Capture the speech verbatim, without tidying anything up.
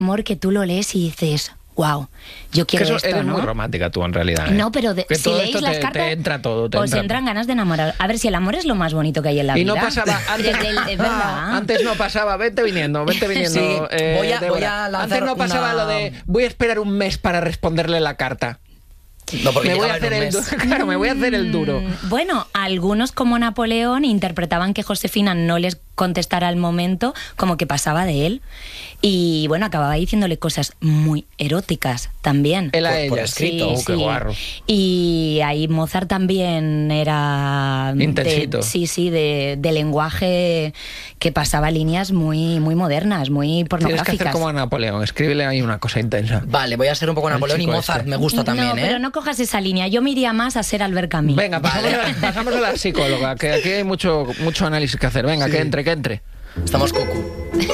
amor que tú lo lees y dices, wow, yo quiero que eso, esto, eres ¿no? muy romántica tú, en realidad, ¿eh? No, pero de, que si todo leéis esto las te, cartas, te entra todo, te os entra. entran ganas de enamorar. A ver, si el amor es lo más bonito que hay en la Y vida. no pasaba antes. Desde el- es verdad. Antes no pasaba, vete viniendo, vete viniendo. Sí, eh, voy a- Débora. voy a lanzar Antes no pasaba una- lo de voy a esperar un mes para responderle la carta. No, porque Me voy a llegaba hacer en un el mes. duro. Claro, me voy a hacer el duro. Mm, Bueno, algunos como Napoleón interpretaban que Josefina no les contestara al momento, como que pasaba de él. Y bueno, acababa diciéndole cosas muy eróticas también. Él a Por- por ella. escrito. Oh, qué guarro. Y ahí Mozart también era de- Intensito. sí, sí, de, de lenguaje que pasaba líneas muy, muy modernas, muy Tienes que pornográficas. hacer como a Napoleón, escríbele ahí una cosa intensa. Vale, voy a ser un poco Al Napoleón y chico Mozart este. me gusta también, no, ¿eh? pero no cojas esa línea. Yo me iría más a ser Albert Camus. Venga, pasamos, pasamos a la psicóloga, que aquí hay mucho, mucho análisis que hacer. Venga, Sí. que entre, que entre. Estamos cucu.